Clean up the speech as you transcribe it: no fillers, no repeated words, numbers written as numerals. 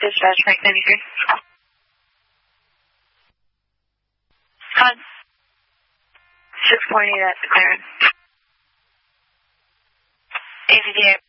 Dispatch, Mike 93. HUD 6.8 at the clearance. ACDA